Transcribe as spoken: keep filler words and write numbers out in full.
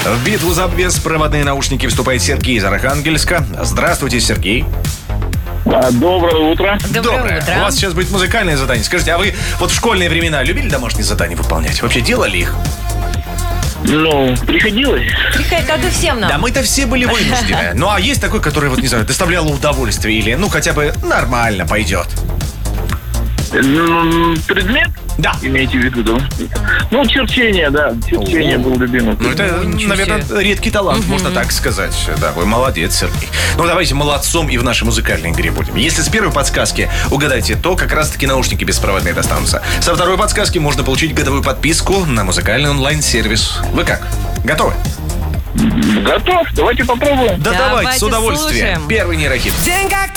В битву за беспроводные наушники вступает Сергей из Архангельска. Здравствуйте, Сергей. Доброе утро. Доброе утро. У вас сейчас будет музыкальное задание. Скажите, а вы вот в школьные времена любили домашние задания выполнять? Вообще делали их? Ну, приходилось. Приходит, как и всем нам. Да мы-то все были вынуждены. Ну, а есть такой, который, вот, не знаю, доставлял удовольствие или, ну, хотя бы нормально пойдет? Ну, предмет? Да. Имеете в виду, да? Ну, черчение, да. Черчение был любимый. Ну, это, О, ничего наверное, себе. редкий талант, можно так сказать. Да, вы молодец, Сергей. Ну, давайте молодцом и в нашей музыкальной игре будем. Если с первой подсказки угадаете, то как раз-таки наушники беспроводные достанутся. Со второй подсказки можно получить годовую подписку на музыкальный онлайн-сервис. Вы как? Готовы? Готов. Давайте попробуем. Да Давайте давайте, с удовольствием. слушаем. Первый нейрохит. День как